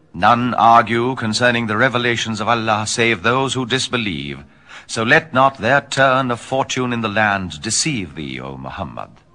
None argue concerning the revelations of Allah save those who disbelieve. So let not their turn of fortune in the land deceive thee, O Muhammad.